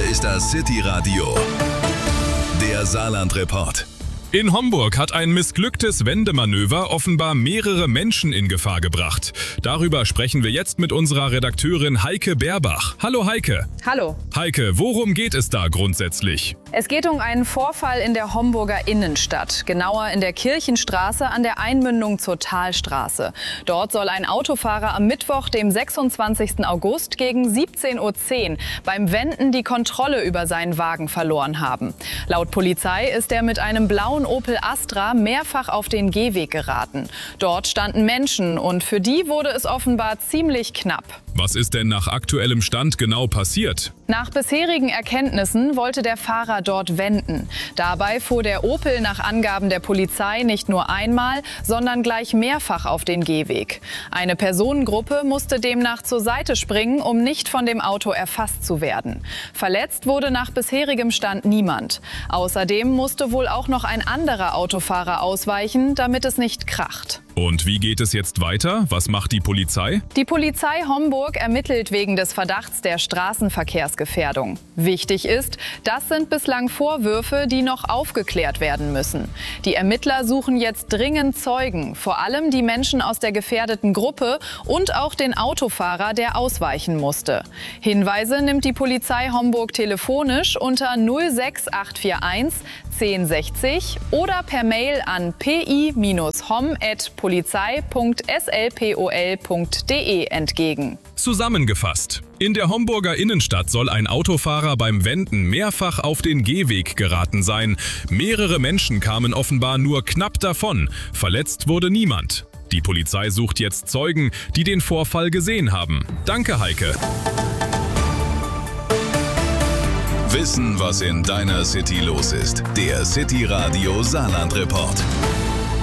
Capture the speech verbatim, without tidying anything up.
ist das City Radio, der Saarland-Report. In Homburg hat ein missglücktes Wendemanöver offenbar mehrere Menschen in Gefahr gebracht. Darüber sprechen wir jetzt mit unserer Redakteurin Heike Berbach. Hallo Heike. Hallo. Heike, worum geht es da grundsätzlich? Es geht um einen Vorfall in der Homburger Innenstadt, genauer in der Kirchenstraße an der Einmündung zur Talstraße. Dort soll ein Autofahrer am Mittwoch, dem sechsundzwanzigsten August gegen siebzehn Uhr zehn beim Wenden die Kontrolle über seinen Wagen verloren haben. Laut Polizei ist er mit einem blauen Opel Astra mehrfach auf den Gehweg geraten. Dort standen Menschen und für die wurde es offenbar ziemlich knapp. Was ist denn nach aktuellem Stand genau passiert? Nach bisherigen Erkenntnissen wollte der Fahrer dort wenden. Dabei fuhr der Opel nach Angaben der Polizei nicht nur einmal, sondern gleich mehrfach auf den Gehweg. Eine Personengruppe musste demnach zur Seite springen, um nicht von dem Auto erfasst zu werden. Verletzt wurde nach bisherigem Stand niemand. Außerdem musste wohl auch noch ein anderer Autofahrer ausweichen, damit es nicht kracht. Und wie geht es jetzt weiter? Was macht die Polizei? Die Polizei Homburg ermittelt wegen des Verdachts der Straßenverkehrsgefährdung. Wichtig ist, das sind bislang Vorwürfe, die noch aufgeklärt werden müssen. Die Ermittler suchen jetzt dringend Zeugen, vor allem die Menschen aus der gefährdeten Gruppe und auch den Autofahrer, der ausweichen musste. Hinweise nimmt die Polizei Homburg telefonisch unter null sechs acht vier eins zehn sechzig oder per Mail an pi hom at polizei punkt s l p o l punkt d e entgegen. Zusammengefasst. In der Homburger Innenstadt soll ein Autofahrer beim Wenden mehrfach auf den Gehweg geraten sein. Mehrere Menschen kamen offenbar nur knapp davon. Verletzt wurde niemand. Die Polizei sucht jetzt Zeugen, die den Vorfall gesehen haben. Danke, Heike. Wissen, was in deiner City los ist. Der City Radio Saarland-Report.